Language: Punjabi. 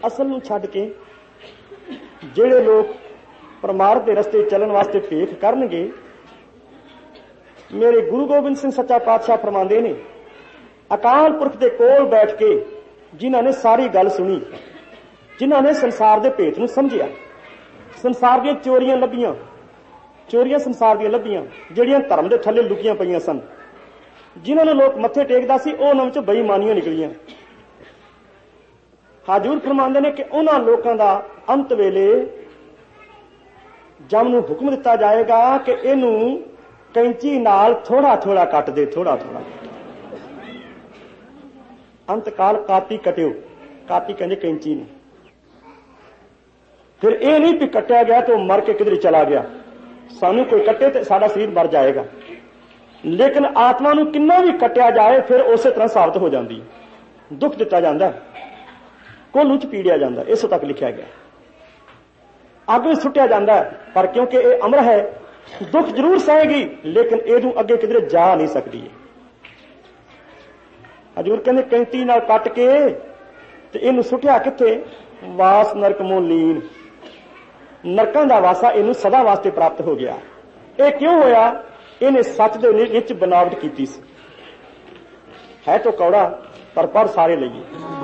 ਅਸਲ ਨੂੰ ਛੱਡ ਕੇ ਜਿਹੜੇ ਲੋਕ ਪਰਮਾਰਥ ਦੇ ਰਸਤੇ ਚੱਲਣ ਵਾਸਤੇ ਭੇਖ ਕਰਨਗੇ, ਮੇਰੇ ਗੁਰੂ ਗੋਬਿੰਦ ਸਿੰਘ ਸੱਚਾ ਪਾਤਸ਼ਾਹ ਫਰਮਾਉਂਦੇ ਨੇ, ਅਕਾਲ ਪੁਰਖ ਦੇ ਕੋਲ ਬੈਠ ਕੇ ਜਿਨ੍ਹਾਂ ਨੇ ਸਾਰੀ ਗੱਲ ਸੁਣੀ, ਜਿਨ੍ਹਾਂ ਨੇ ਸੰਸਾਰ ਦੇ ਭੇਤ ਨੂੰ ਸਮਝਿਆ, ਸੰਸਾਰ ਦੀਆਂ ਚੋਰੀਆਂ ਲੱਭੀਆਂ, ਚੋਰੀਆਂ ਸੰਸਾਰ ਦੀਆਂ ਲੱਭੀਆਂ ਜਿਹੜੀਆਂ ਧਰਮ ਦੇ ਥੱਲੇ ਲੁਕੀਆਂ ਪਈਆਂ ਸਨ, ਜਿਨ੍ਹਾਂ ਨੂੰ ਲੋਕ ਮੱਥੇ ਟੇਕਦਾ ਸੀ, ਉਹਨਾਂ ਵਿੱਚੋਂ ਬੇਈਮਾਨੀਆਂ ਨਿਕਲੀਆਂ। ਹਜ਼ੂਰ ਫਰਮਾਉਂਦੇ ਨੇ ਕਿ ਉਹਨਾਂ ਲੋਕਾਂ ਦਾ ਅੰਤ ਵੇਲੇ ਜਮ ਨੂੰ ਹੁਕਮ ਦਿੱਤਾ ਜਾਏਗਾ ਕਿ ਇਹਨੂੰ ਕੈਂਚੀ ਨਾਲ ਥੋੜਾ ਥੋੜਾ ਕੱਟ ਦੇ, ਥੋੜਾ ਥੋੜਾ। ਅੰਤ ਕਾਲ ਕਾਤੀ ਕਟਿਓ, ਕਾਤੀ ਕਹਿੰਦੇ ਕੈਂਚੀ ਨੂੰ। ਫਿਰ ਇਹ ਨਹੀਂ ਵੀ ਕੱਟਿਆ ਗਿਆ ਤੇ ਉਹ ਮਰ ਕੇ ਕਿਧਰੇ ਚਲਾ ਗਿਆ, ਸਾਨੂੰ ਕੋਈ ਕੱਟੇ ਤੇ ਸਾਡਾ ਸਰੀਰ ਮਰ ਜਾਏਗਾ, ਲੇਕਿਨ ਆਤਮਾ ਨੂੰ ਕਿੰਨਾ ਵੀ ਕੱਟਿਆ ਜਾਏ ਫਿਰ ਉਸੇ ਤਰ੍ਹਾਂ ਸਾਬਤ ਹੋ ਜਾਂਦੀ, ਦੁੱਖ ਦਿੱਤਾ ਜਾਂਦਾ, ਕੋਲੂ ਚ ਪੀੜਿਆ ਜਾਂਦਾ, ਇਸੋਂ ਤੱਕ ਲਿਖਿਆ ਗਿਆ। ਅੱਗ ਵਿੱਚ ਸੁੱਟਿਆ ਜਾਂਦਾ, ਪਰ ਕਿਉਂਕਿ ਇਹ ਅਮਰ ਹੈ, ਦੁੱਖ ਜ਼ਰੂਰ ਸਹੇਗੀ ਲੇਕਿਨ ਇਹਨੂੰ ਅੱਗੇ ਕਿਧਰੇ ਜਾ ਨਹੀਂ ਸਕਦੀ। ਹਜ਼ੂਰ ਕਹਿੰਦੇ ਕੈਂਤੀ ਨਾਲ ਕੱਟ ਕੇ ਤੇ ਇਹਨੂੰ ਸੁੱਟਿਆ ਕਿੱਥੇ? ਵਾਸ ਨਰਕ ਮੋਲੀਨ, ਨਰਕਾਂ ਦਾ ਵਾਸਾ ਇਹਨੂੰ ਸਦਾ ਵਾਸਤੇ ਪ੍ਰਾਪਤ ਹੋ ਗਿਆ। ਇਹ ਕਿਉਂ ਹੋਇਆ? ਇਹਨੇ ਸੱਚ ਦੇ ਵਿੱਚ ਬਨਾਵਟ ਕੀਤੀ ਸੀ। ਹੈ ਤਾਂ ਕੌੜਾ ਪਰ ਸਾਰੇ ਲਈਏ।